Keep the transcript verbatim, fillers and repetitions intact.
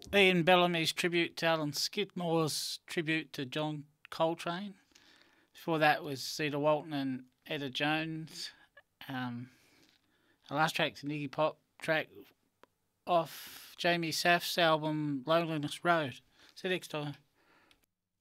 Ian Bellamy's tribute to Alan Skidmore's tribute to John Coltrane. Before that was Cedar Walton and Etta Jones. Um, the last track's an Iggy Pop track off Jamie Saf's album Loneliness Road. See you next time.